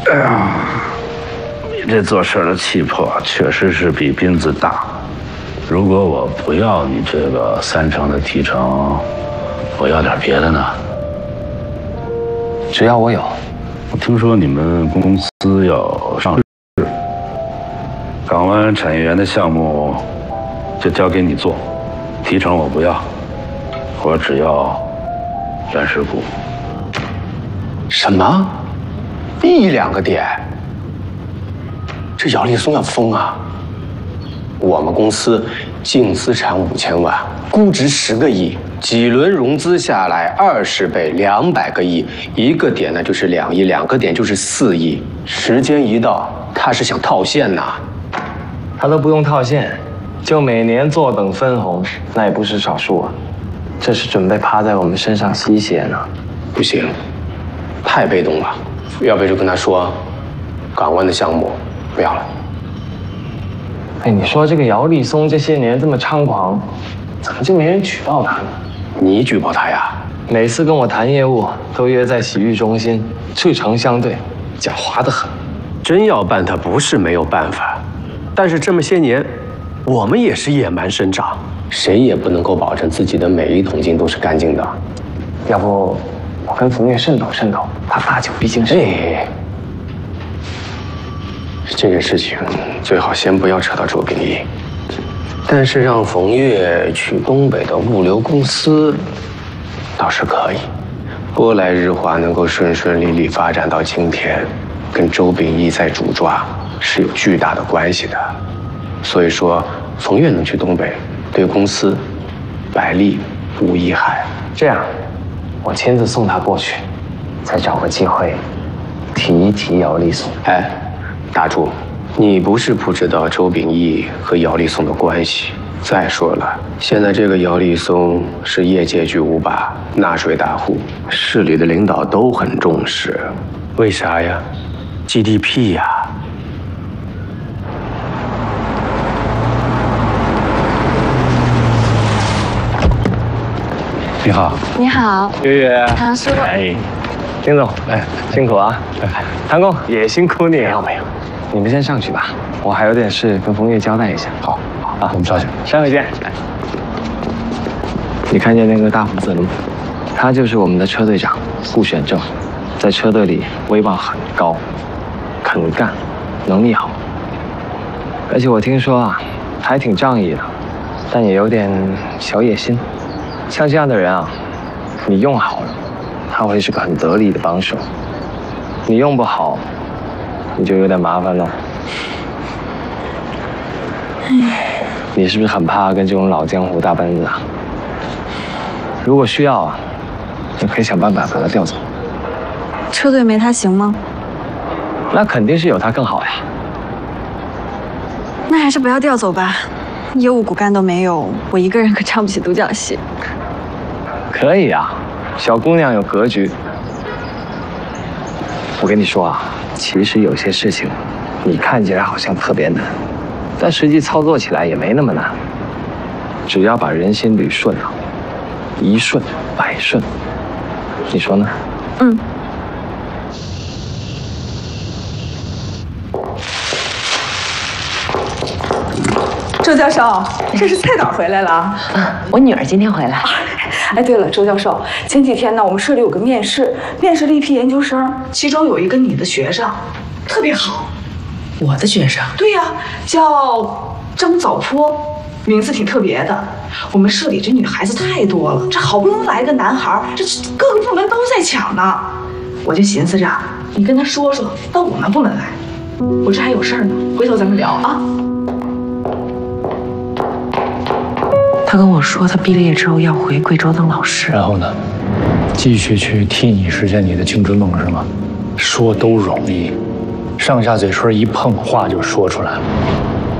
哎呀，你这做事的气魄确实是比斌子大。如果我不要你这个3成的提成，我要点别的呢？ 只要我有。 我听说你们公司要上市，港湾产业园的项目就交给你做，提成我不要，我只要原始股。 什么？1、2个点？这姚立松要疯啊！我们公司净资产5000万，估值10个亿，几轮融资下来20倍，200个亿，1个点呢就是2亿，2个点就是4亿。时间一到，他是想套现呐。 他都不用套现，就每年坐等分红，那也不是少数啊。这是准备趴在我们身上吸血呢。 不行，太被动了，要不就跟他说，港湾的项目不要了。 哎，你说这个姚立松这些年这么猖狂，怎么就没人举报他呢？ 你举报他呀？ 每次跟我谈业务都约在洗浴中心，赤诚相对，狡猾得很。 真要办他不是没有办法，但是这么些年，我们也是野蛮生长，谁也不能够保证自己的每一桶金都是干净的。 要不我跟冯月渗透渗透，他大酒毕竟是…… 哎，这个事情最好先不要扯到周秉义，但是让冯月去东北的物流公司，倒是可以。波来日华能够顺顺利利发展到今天，跟周秉义在主抓是有巨大的关系的。所以说，冯月能去东北，对公司百利无一害。 这样，我亲自送他过去，再找个机会提一提姚立松。 哎，大柱，你不是不知道周秉义和姚立松的关系。再说了，现在这个姚立松是业界巨无霸，纳税大户，市里的领导都很重视。为啥呀 ？GDP 呀。 你好， 你好， 月月， 唐叔。 哎，丁总，哎，辛苦啊！唐工也辛苦你。没有，你们先上去吧，我还有点事跟冯月交代一下。好， 我们上去。 待会见。你看见那个大胡子了吗？他就是我们的车队长顾选正，在车队里威望很高，肯干，能力好。而且我听说啊，还挺仗义的，但也有点小野心。像这样的人啊，你用好了，他会是个很得力的帮手；你用不好，你就有点麻烦了。你是不是很怕跟这种老江湖搭班子啊？如果需要啊，你可以想办法把他调走。 车队没他行吗？ 那肯定是有他更好呀。 那还是不要调走吧，业务骨干都没有，我一个人可唱不起独角戏。 可以啊，小姑娘有格局。我跟你说啊，其实有些事情，你看起来好像特别难，但实际操作起来也没那么难。只要把人心捋顺了，一顺百顺，你说呢？ 嗯。 周教授，这是蔡导回来了啊！ 我女儿今天回来。 哎，对了，周教授，前几天呢，我们社里有个面试，面试了一批研究生，其中有一个你的学生，特别好。 我的学生？ 对呀，叫张早坡，名字挺特别的。我们社里这女孩子太多了，这好不容易来个男孩，这各个部门都在抢呢。我就寻思着，你跟他说说，到我们部门来。我这还有事儿呢，回头咱们聊啊。 他跟我说，他毕了业之后要回贵州当老师。 然后呢？继续去替你实现你的青春梦是吗？说都容易，上下嘴唇一碰，话就说出来了。